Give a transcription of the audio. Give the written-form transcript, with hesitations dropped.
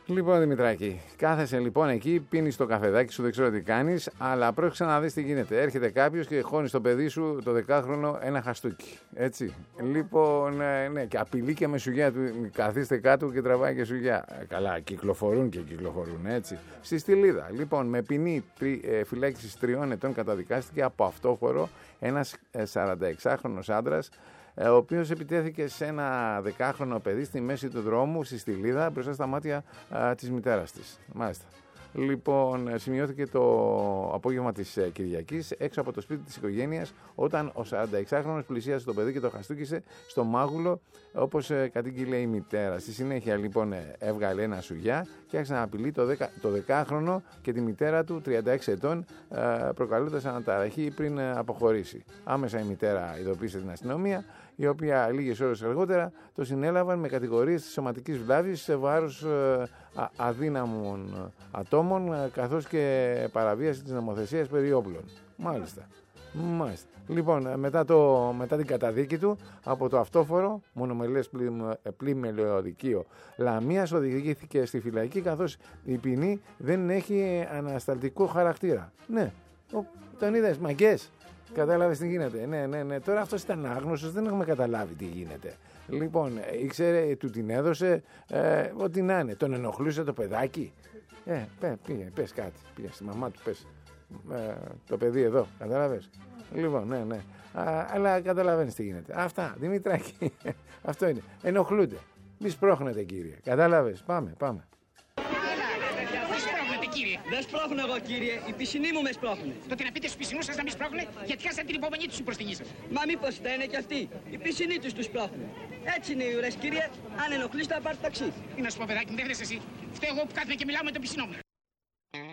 Λοιπόν, Δημητράκη, κάθεσαι λοιπόν εκεί, πίνεις το καφεδάκι σου, δεν ξέρω τι κάνεις, αλλά πρόκειται να δεις τι γίνεται. Έρχεται κάποιος και χώνει στο παιδί σου το 10χρονο ένα χαστούκι. Έτσι. Λοιπόν, ναι, και απειλεί και με σουγιά του. Καθίστε κάτω και τραβάει και σουγιά. Καλά, κυκλοφορούν, έτσι. Στη Στυλίδα. Λοιπόν, με ποινή φυλάκισης 3 ετών καταδικάστηκε από αυτόφορο ένας 46χρονος άντρας, ο οποίος επιτέθηκε σε ένα 10χρονο παιδί στη μέση του δρόμου στη Στυλίδα μπροστά στα μάτια της μητέρας της. Μάλιστα. Λοιπόν, σημειώθηκε το απόγευμα της Κυριακής έξω από το σπίτι της οικογένειας, όταν ο 46χρονος πλησίασε το παιδί και το χαστούκισε στο μάγουλο, όπως κατήγγειλε η μητέρα. Στη συνέχεια, λοιπόν, έβγαλε ένα σουγιά και άρχισε να απειλεί το 10χρονο και τη μητέρα του, 36 ετών, προκαλώντας αναταραχή πριν αποχωρήσει. Άμεσα η μητέρα ειδοποίησε την αστυνομία, η οποία λίγες ώρες αργότερα το συνέλαβαν με κατηγορίες της σωματικής βλάβης σε βάρος αδύναμων ατόμων, καθώς και παραβίαση της νομοθεσίας περί όπλων. Μάλιστα. Λοιπόν, μετά την καταδίκη του από το αυτόφορο μονομελές πλημελαιοδικείο Λαμίας, οδηγήθηκε στη φυλακή, καθώς η ποινή δεν έχει ανασταλτικό χαρακτήρα. Ναι, τον είδες, μαγκές. Κατάλαβες τι γίνεται. Ναι. Τώρα αυτός ήταν άγνωστος, δεν έχουμε καταλάβει τι γίνεται. Λοιπόν, ήξερε, του την έδωσε, ό,τι να είναι. Τον ενοχλούσε το παιδάκι. Πες κάτι. Πήγε στη μαμά του, πες. Το παιδί εδώ, κατάλαβες. Λοιπόν, ναι. Αλλά καταλαβαίνεις τι γίνεται. Αυτά, Δημητράκη. Αυτό είναι. Ενοχλούνται. Μη σπρώχνετε, κύριε. Κατάλαβες. Πάμε. Δεν σπρώχνω εγώ, κύριε. Οι πισινοί μου με σπρώχνουν. Τότε να πείτε στους πισινούς σας να μην σπρώχνουν, γιατί χάσατε την υπομονή τους οι προστινοί σας. Μα μήπως φταίνε κι αυτοί. Οι πισινοί τους σπρώχνουν. Έτσι είναι οι ουρές, κύριε. Αν ενοχλείς θα πάρεις ταξί. Τι να σου πω, παιδάκι μου, δεν θες εσύ. Φταίω εγώ που κάθομαι και μιλάω με τον πισινό μου.